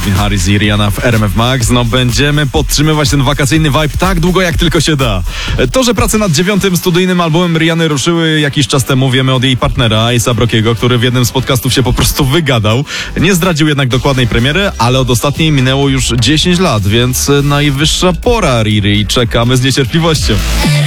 Calvin Harris i Rihanna w RMF Max. No będziemy podtrzymywać ten wakacyjny vibe tak długo, jak tylko się da. To, że prace nad 9. studyjnym albumem Rihanny ruszyły jakiś czas temu, wiemy od jej partnera, Ace'a Rockiego, który w jednym z podcastów się po prostu wygadał. Nie zdradził jednak dokładnej premiery, ale od ostatniej minęło już 10 lat, więc najwyższa pora, Riri. Czekamy z niecierpliwością.